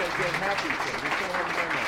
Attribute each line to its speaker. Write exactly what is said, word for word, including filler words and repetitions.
Speaker 1: get happy for. Just don't let them know.